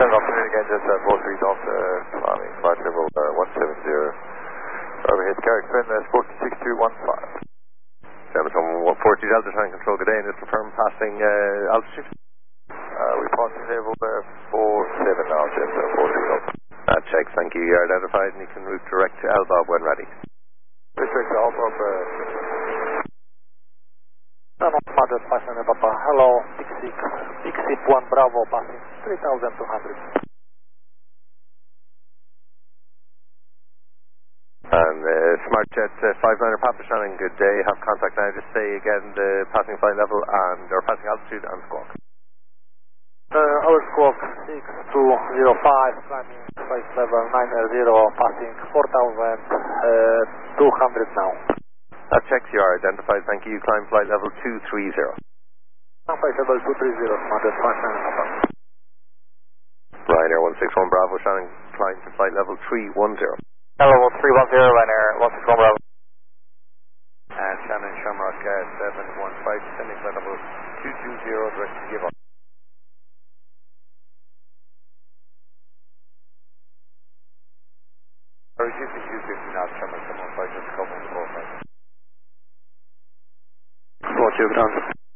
afternoon again, just 43 Delta, climbing flight level 170. Overhead Carrick Finn, sport 6215. From 40 Delta trying to control good day and just confirm passing altitude. We passing level 47 now, just 43 Delta. That checks, thank you. You're identified and you can route direct to Elbob when ready. District Alpha. Mother passenger Papa, hello, Big Sip 1 Bravo passing 3200. And SmartJet 59er Papa Shannon, good day. Have contact now. Just say again the passing flight level and or passing altitude and squawk. Our squawk 6205, climbing flight level 90, passing 4200 now. That checks, you are identified, thank you. Climb flight level 230. Flight level 230, Mother passenger Papa. Ryanair 161 Bravo Shannon, climb to flight level 310. Hello, 310, Ryanair 161 Bravo. And Shannon Shamrock 715, descending flight level 220, direct to give up. Reducing 250 knots, Shamrock 715, just covering the profile. Roger, ground.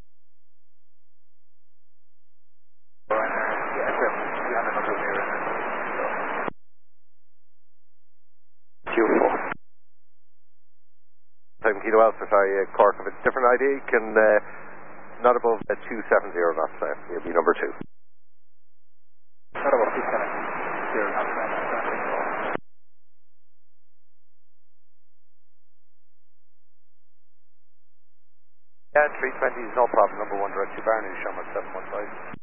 Time Kilo Alpha, sorry, Cork of a different ID, can not above 270 knots, you'll be number 2. Not above 270 knots. Yeah, 320 is no problem, number 1 direct to Barney, Shamrock 715.